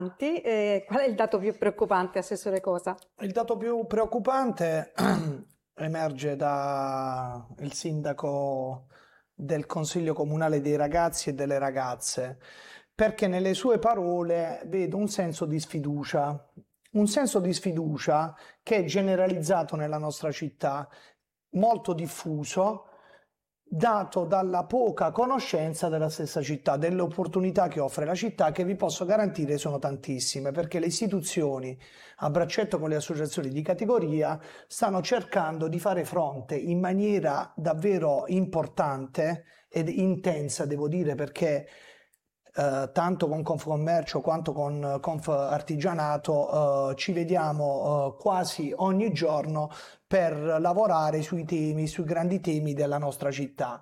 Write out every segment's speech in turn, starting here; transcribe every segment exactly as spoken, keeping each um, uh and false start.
Eh, qual è il dato più preoccupante, Assessore Cosa? Il dato più preoccupante emerge da il sindaco del Consiglio Comunale dei ragazzi e delle ragazze, perché nelle sue parole vedo un senso di sfiducia, un senso di sfiducia che è generalizzato nella nostra città, molto diffuso, dato dalla poca conoscenza della stessa città, delle opportunità che offre la città, che vi posso garantire sono tantissime, perché le istituzioni, a braccetto con le associazioni di categoria, stanno cercando di fare fronte in maniera davvero importante ed intensa, devo dire, perché eh, tanto con Confcommercio quanto con Confartigianato eh, ci vediamo eh, quasi ogni giorno per lavorare sui temi, sui grandi temi della nostra città.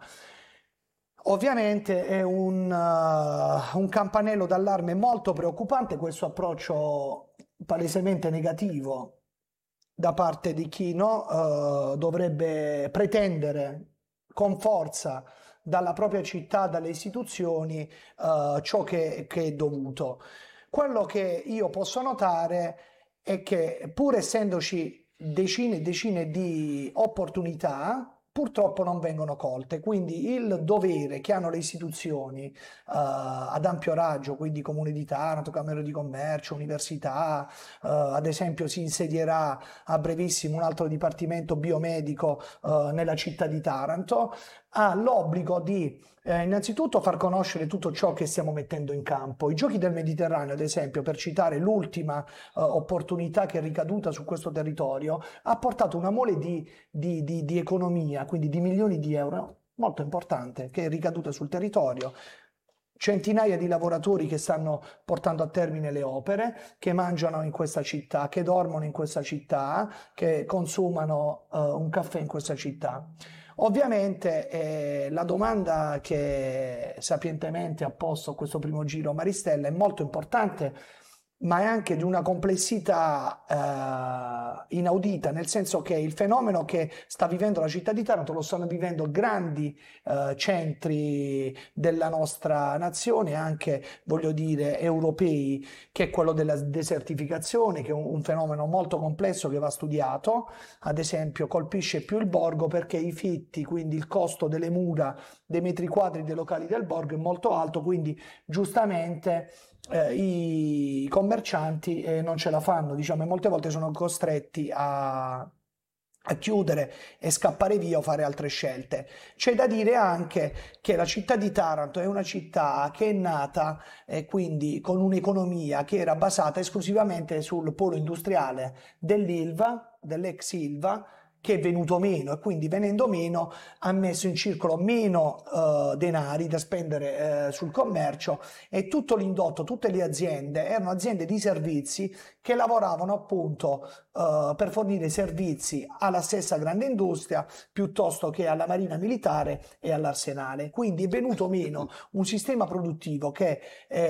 Ovviamente è un, uh, un campanello d'allarme molto preoccupante questo approccio palesemente negativo da parte di chi no, uh, dovrebbe pretendere con forza dalla propria città, dalle istituzioni, uh, ciò che, che è dovuto. Quello che io posso notare è che pur essendoci decine e decine di opportunità, purtroppo non vengono colte, quindi il dovere che hanno le istituzioni uh, ad ampio raggio, quindi Comune di Taranto, Camera di Commercio, Università, uh, ad esempio si insedierà a brevissimo un altro dipartimento biomedico uh, nella città di Taranto, ha l'obbligo di eh, innanzitutto far conoscere tutto ciò che stiamo mettendo in campo. I Giochi del Mediterraneo, ad esempio, per citare l'ultima uh, opportunità che è ricaduta su questo territorio, ha portato una mole di, di, di, di economia, quindi di milioni di euro, molto importante, che è ricaduta sul territorio. Centinaia di lavoratori che stanno portando a termine le opere, che mangiano in questa città, che dormono in questa città, che consumano uh, un caffè in questa città. Ovviamente eh, la domanda che sapientemente ha posto questo primo giro Maristella è molto importante, ma è anche di una complessità eh, inaudita, nel senso che il fenomeno che sta vivendo la città di Taranto lo stanno vivendo grandi eh, centri della nostra nazione, anche voglio dire europei, che è quello della desertificazione, che è un, un fenomeno molto complesso che va studiato. Ad esempio colpisce più il borgo perché i fitti, quindi il costo delle mura, dei metri quadri dei locali del borgo è molto alto, quindi giustamente Eh, i commercianti eh, non ce la fanno, diciamo, e molte volte sono costretti a, a chiudere e scappare via o fare altre scelte. C'è da dire anche che la città di Taranto è una città che è nata eh, quindi con un'economia che era basata esclusivamente sul polo industriale dell'Ilva, dell'ex Ilva, che è venuto meno, e quindi venendo meno ha messo in circolo meno uh, denari da spendere uh, sul commercio, e tutto l'indotto, tutte le aziende erano aziende di servizi che lavoravano appunto uh, per fornire servizi alla stessa grande industria piuttosto che alla marina militare e all'arsenale. Quindi è venuto meno un sistema produttivo che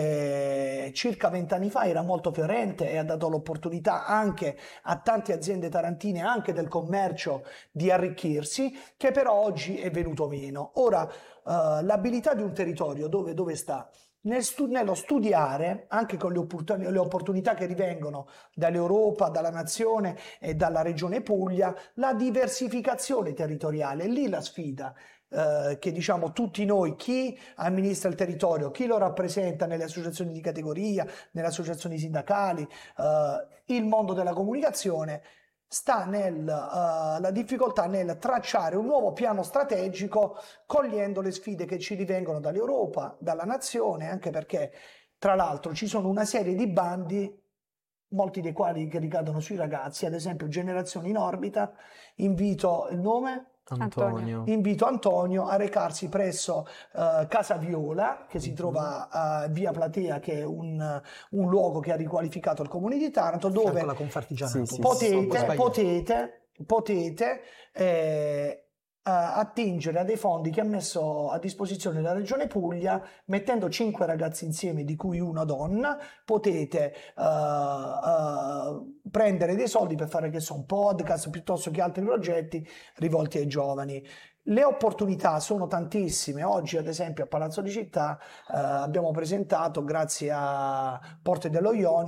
eh, circa vent'anni fa era molto fiorente e ha dato l'opportunità anche a tante aziende tarantine, anche del commercio, di arricchirsi, che però oggi è venuto meno. Ora, uh, l'abilità di un territorio dove, dove sta? Nel stu- nello studiare, anche con le, opport- le opportunità che rivengono dall'Europa, dalla nazione e dalla regione Puglia, la diversificazione territoriale. È lì la sfida. Uh, che diciamo tutti noi, chi amministra il territorio, chi lo rappresenta nelle associazioni di categoria, nelle associazioni sindacali, uh, il mondo della comunicazione, sta nella uh, difficoltà nel tracciare un nuovo piano strategico cogliendo le sfide che ci rivengono dall'Europa, dalla nazione, anche perché tra l'altro ci sono una serie di bandi, molti dei quali che ricadono sui ragazzi, ad esempio Generazioni in Orbita. Invito il nome? Antonio. Invito Antonio a recarsi presso uh, Casa Viola, che si trova a uh, via Platea, che è un, un luogo che ha riqualificato il Comune di Taranto, dove la Confartigianato. Sì, sì, potete, potete, potete eh, attingere a dei fondi che ha messo a disposizione la Regione Puglia, mettendo cinque ragazzi insieme, di cui una donna. Potete uh, uh, prendere dei soldi per fare, che so, un podcast piuttosto che altri progetti rivolti ai giovani. Le opportunità sono tantissime. Oggi, ad esempio, a Palazzo di Città eh, abbiamo presentato, grazie a Porte dello Ionio,